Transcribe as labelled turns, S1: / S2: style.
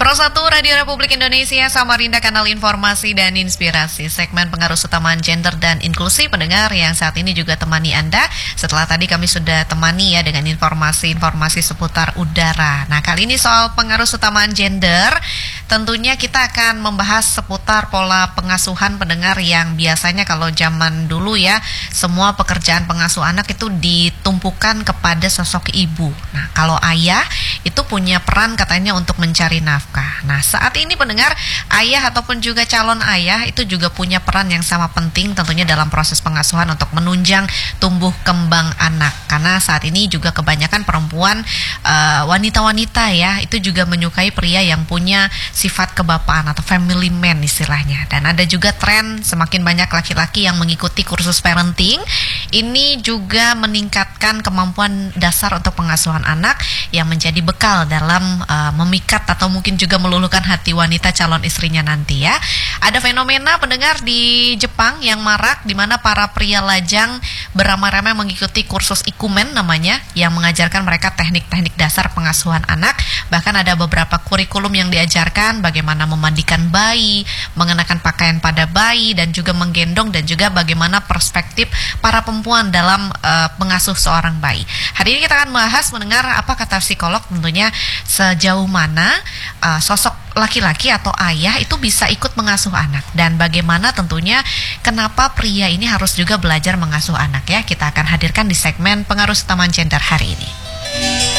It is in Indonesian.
S1: Pro 1 Radio Republik Indonesia, Samarinda, kanal informasi dan inspirasi. Segmen pengaruh utamaan gender dan inklusi pendengar yang saat ini juga temani Anda. Setelah tadi kami sudah temani ya dengan informasi-informasi seputar udara. Nah, kali ini soal pengaruh utamaan gender, tentunya kita akan membahas seputar pola pengasuhan pendengar yang biasanya kalau zaman dulu ya, semua pekerjaan pengasuh anak itu ditumpukan kepada sosok ibu. Nah, kalau ayah itu punya peran katanya untuk mencari nafkah. Nah, saat ini pendengar, ayah ataupun juga calon ayah itu juga punya peran yang sama penting tentunya dalam proses pengasuhan untuk menunjang tumbuh kembang anak. Karena saat ini juga kebanyakan perempuan, wanita-wanita ya, itu juga menyukai pria yang punya sifat kebapaan atau family man istilahnya. Dan ada juga tren semakin banyak laki-laki yang mengikuti kursus parenting. Ini juga meningkatkan kemampuan dasar untuk pengasuhan anak yang menjadi bekal dalam memikat atau mungkin juga meluluhkan hati wanita calon istrinya nanti ya. Ada fenomena pendengar di Jepang yang marak di mana para pria lajang beramai-ramai mengikuti kursus ikumen namanya yang mengajarkan mereka teknik-teknik dasar pengasuhan anak. Bahkan ada beberapa kurikulum yang diajarkan bagaimana memandikan bayi, mengenakan pakaian pada bayi dan juga menggendong dan juga bagaimana perspektif para perempuan dalam mengasuh seorang bayi. Hari ini kita akan bahas mendengar apa kata psikolog tentunya sejauh mana sosok laki-laki atau ayah itu bisa ikut mengasuh anak dan bagaimana tentunya kenapa pria ini harus juga belajar mengasuh anak ya. Kita akan hadirkan di segmen pengaruh utama gender hari ini.